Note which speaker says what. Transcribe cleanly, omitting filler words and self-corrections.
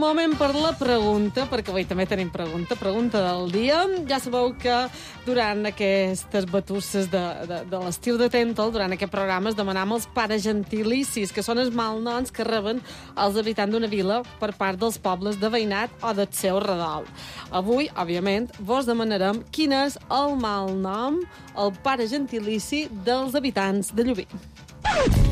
Speaker 1: moment per la pregunta, perquè avui també tenim pregunta del dia. Ja sabeu que durant aquestes batusses de l'estiu de Tentol, durant aquest programa, es demanam els pares gentilicis, que són els malnoms que reben els habitants d'una vila per part dels pobles de veïnat o del seu redol. Avui, òbviament, vos demanarem quin és el malnom, el pare gentilici dels habitants de Llubí.